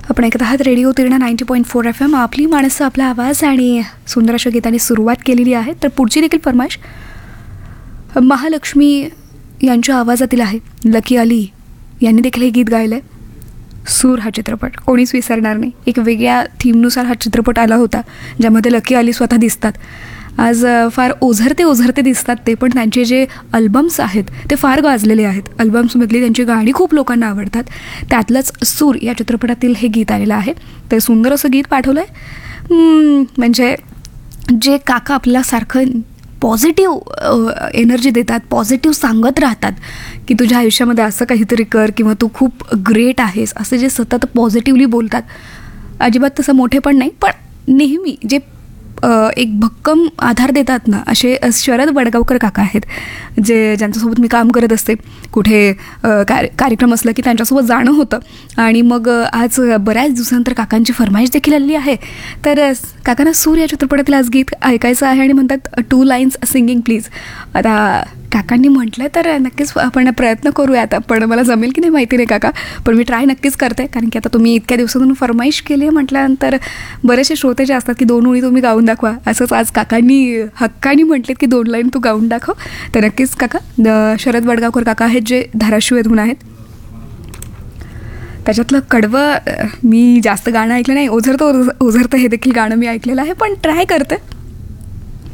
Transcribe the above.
आपण ऐकत आहात रेडिओ तीर्ण 90.4 FM. आपली माणसं, आपला आवाज आणि सुंदर अशा गीताने सुरुवात केलेली आहे. तर पुढची देखील फरमाईश महालक्ष्मी यांच्या आवाजातील आहे. लकी अली यांनी देखील हे गीत गायलं आहे. सूर हा चित्रपट कोणीच विसरणार नाही. एक वेगळ्या थीमनुसार हा चित्रपट आला होता, ज्यामध्ये लकी अली स्वतः दिसतात. आज फार ओझरते दिसतात ते, पण त्यांचे जे अल्बम्स आहेत ते फार गाजलेले आहेत. अल्बम्समधली त्यांची गाणी खूप लोकांना आवडतात. त्यातलंच सूर या चित्रपटातील हे गीत आलेलं आहे. तर सुंदर असं गीत पाठवलं आहे. म्हणजे जे काका आपल्याला सारखं पॉझिटिव्ह एनर्जी देतात, पॉझिटिव्ह सांगत राहतात की तुझ्या आयुष्यामध्ये असं काहीतरी कर किंवा तू खूप ग्रेट आहेस, असे जे सतत पॉझिटिव्हली बोलतात. अजिबात तसं मोठे पण नाही, पण नेहमी जे एक भक्कम आधार देतात ना, असे शरद वडगावकर काका आहेत, ज्यांच्यासोबत मी काम करत असते. कुठे कार्यक्रम असला की त्यांच्यासोबत जाणं होतं. आणि मग आज बऱ्याच दिवसानंतर काकांची फरमाईश देखील आलेली आहे. तर काकांना सूर या चित्रपटातील आज गीत ऐकायचं आहे आणि म्हणतात 2 लाईन्स सिंगिंग प्लीज. आता काकांनी म्हटलं तर नक्कीच आपण प्रयत्न करूया. आता पण मला जमेल की नाही माहिती नाही काका, पण मी ट्राय नक्कीच करते. कारण की आता तुम्ही इतक्या दिवसातून फरमाईश केली आहे म्हटल्यानंतर बरेचसे श्रोते जे असतात की 2 ओळी तुम्ही गाऊन दाखवा, असंच आज काकांनी हक्कानी म्हटलेत की 2 लाईन तू गाऊन दाखव. तर नक्कीच काका, शरद वडगावकर काका आहेत जे धाराशिव येथून आहेत. त्याच्यातलं कडवं मी जास्त गाणं ऐकलं नाही. ओझरतं हे देखील गाणं मी ऐकलेलं आहे, पण ट्राय करते.